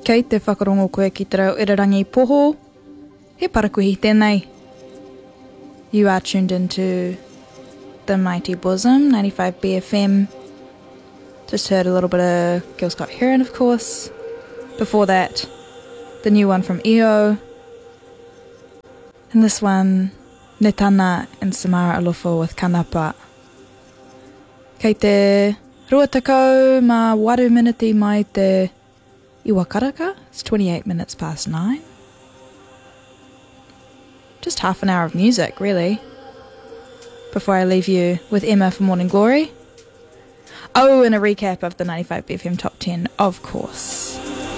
Kei te whakarongo koe ki te reo irarangi poho, he parakuhi tēnei. You are tuned into the Mighty Bosom, 95 BFM. Just heard a little bit of Gil Scott Heron, of course. Before that, the new one from EO. And this one, Netana and Samara Alofo with Kanapa. Kei te ruatakau ma waru miniti mai te Iwakaraka. It's 28 minutes past 9. Just half an hour of music, really. Before I leave you with Emma for Morning Glory. Oh, and a recap of the 95 BFM Top 10, of course.